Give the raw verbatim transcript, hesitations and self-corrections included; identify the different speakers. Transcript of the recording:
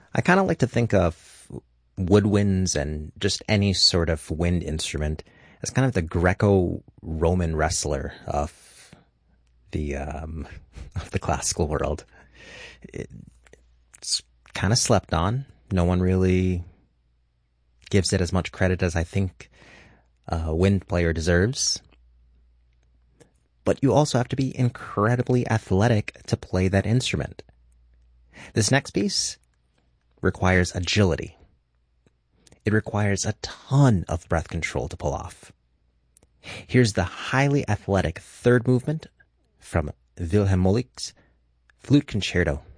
Speaker 1: I kind of like to think of woodwinds and just any sort of wind instrument as kind of the Greco-Roman wrestler of the um, of the classical world. It's kind of slept on. No one really gives it as much credit as I think a wind player deserves. But you also have to be incredibly athletic to play that instrument. This next piece requires agility. It requires a ton of breath control to pull off. Here's the highly athletic third movement from Wilhelm Moelig's Flute Concerto